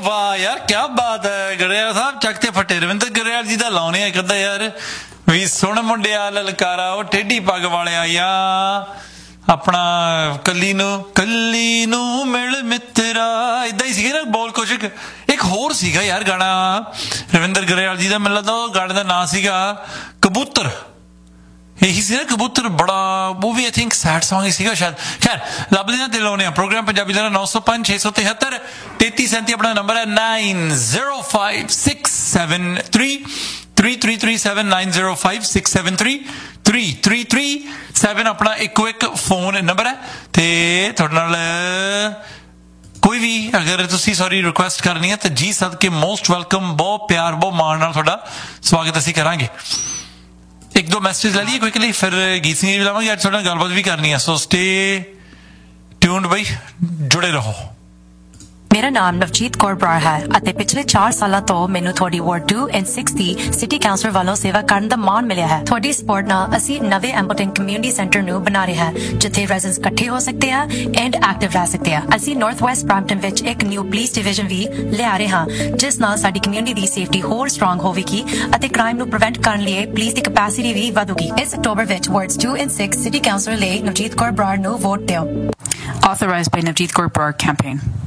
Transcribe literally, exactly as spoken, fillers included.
ਵਾਹ ਯਾਰ ਕਿਆ ਬਾਤ ਹੈ ਗਰੇਵਾਲ ਸਾਹਿਬ ਚੱਕ ਤੇ ਫੱਟੇ ਰਵਿੰਦਰ ਗਰੇਵਾਲ ਜੀ ਦਾ ਲਾਉਣੇ ਆ ਕਹਿੰਦਾ ਯਾਰ ਵੀ ਸੁਣ ਮੁੰਡਿਆ ਲਲਕਾਰਾ ਉਹ ਟੇਢੀ ਪੱਗ ਵਾਲਿਆ ਯਾ ਆਪਣਾ ਕੱਲੀ ਨੂੰ ਕੱਲੀ ਨੂੰ ਮਿਲ ਮਿੱਤਰਾ ਏਦਾਂ ਹੀ ਸੀਗਾ ਨਾ ਬੋਲ ਕੁਛ ਇੱਕ ਹੋਰ ਸੀਗਾ ਯਾਰ ਗਾਣਾ ਰਵਿੰਦਰ ਗਰੇਵਾਲ ਜੀ ਦਾ ਮੈਨੂੰ ਲੱਗਦਾ ਉਹ ਗਾਣੇ ਦਾ ਨਾਂ ਸੀਗਾ ਕਬੂਤਰ ਇਹੀ ਸੀ ਨਾ ਕਬੂਤਰ ਬੜਾ ਉਹ ਵੀ ਆਈ ਥਿੰਕ ਸੈਡ ਸੌਂਗ ਹੀ ਸੀਗਾ ਸ਼ਾਇਦ ਖੈਰ ਲੱਭਦੇ ਨਾ ਤੇ ਲਾਉਣੇ ਆ ਪ੍ਰੋਗਰਾਮ ਪੰਜਾਬੀ ਦਾ ਨੌ ਸੌ ਪੰਜ ਛੇ ਸੌ ਤਿਹੱਤਰ ਤੇਤੀ ਸੈਂਤੀ ਆਪਣਾ ਨੰਬਰ ਹੈ nine zero five six seven three three three three seven nine zero five six seven three three three three seven ਆਪਣਾ ਇੱਕੋ ਇੱਕ ਫੋਨ ਨੰਬਰ ਹੈ ਤੇ ਤੁਹਾਡੇ ਨਾਲ ਕੋਈ ਵੀ ਅਗਰ ਤੁਸੀਂ ਸੌਰੀ ਰਿਕੁਐਸਟ ਕਰਨੀ ਹੈ ਤਾਂ ਜੀ ਸਦਕੇ ਮੋਸਟ ਵੈਲਕਮ ਬਹੁਤ ਪਿਆਰ ਬਹੁਤ ਮਾਣ ਨਾਲ ਤੁਹਾਡਾ ਸਵਾਗਤ ਅਸੀਂ ਕਰਾਂਗੇ ਇੱਕ ਦੋ ਮੈਸੇਜ ਲੈ ਲਈਏ ਕੁਇਕਲੀ ਫਿਰ ਗੀਤ ਸੰਗੀਤ ਵੀ ਲਾਵਾਂਗੇ ਅੱਜ ਤੁਹਾਡੇ ਨਾਲ ਗੱਲਬਾਤ ਵੀ ਕਰਨੀ ਹੈ ਸੋ ਸਟੇ ਟਿਊਨਡ ਬਈ ਜੁੜੇ ਰਹੋ ਮੇਰਾ ਨਾਮ ਨਵਜੀਤ ਕੌਰ ਬਰਾੜ ਹੈ ਅਤੇ ਪਿਛਲੇ ਚਾਰ ਸਾਲਾਂ ਤੋਂ ਮੈਨੂੰ ਤੁਹਾਡੀ ward to and six the city councillor ਵੱਲੋਂ ਸੇਵਾ ਕਰਨ ਦਾ ਮਾਣ ਮਿਲਿਆ ਹੈ ਤੁਹਾਡੀ ਸਪੋਰਟ ਨਾਲ ਅਸੀਂ ਨਵੇਂ ਐਂਬਲਟਨ ਕਮਿਊਨਿਟੀ ਸੈਂਟਰ ਨੂੰ ਬਣਾ ਰਹੇ ਹਾਂ ਜਿੱਥੇ ਰੈਜ਼ੀਡੈਂਟਸ ਇਕੱਠੇ ਹੋ ਸਕਦੇ ਆ ਐਂਡ ਐਕਟਿਵ ਰਹਿ ਸਕਦੇ ਆ ਅਸੀਂ ਨਾਰਥ ਵੈਸਟ ਬ੍ਰੈਂਪਟਨ ਵਿੱਚ ਇੱਕ ਨਿਊ ਪੁਲਿਸ ਡਿਵੀਜ਼ਨ ਵੀ ਲਿਆ ਰਹੇ ਹਾਂ ਜਿਸ ਨਾਲ ਸਾਡੀ ਕਮਿਊਨਿਟੀ ਦੀ ਸੇਫਟੀ ਹੋਰ ਸਟਰੋਂਗ ਹੋਵੇਗੀ ਅਤੇ ਕ੍ਰਾਈਮ ਨੂੰ ਪ੍ਰੀਵੈਂਟ ਕਰਨ ਲਈ ਪੁਲਿਸ ਦੀ ਕੈਪੈਸਿਟੀ ਵੀ ਵਧੂਗੀ ਇਸ ਅਕਤੂਬਰ ਵਿੱਚ wards to and six city councillor ਲਈ ਨਵਜੀਤ ਕੌਰ ਬਰਾੜ ਨੂੰ ਵੋਟ ਦਿਓ Authorized by Navjeet Kaur Brar campaign.